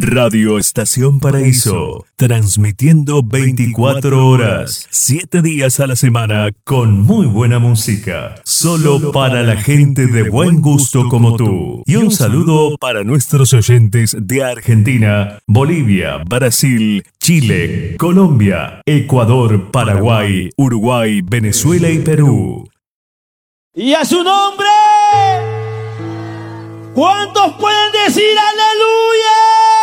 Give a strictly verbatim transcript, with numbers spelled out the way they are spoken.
Radio Estación Paraíso, transmitiendo veinticuatro horas, siete días a la semana, con muy buena música, solo para la gente de buen gusto como tú. Y un saludo para nuestros oyentes de Argentina, Bolivia, Brasil, Chile, Colombia, Ecuador, Paraguay, Uruguay, Venezuela y Perú. Y a su nombre, ¿cuántos pueden decir aleluya?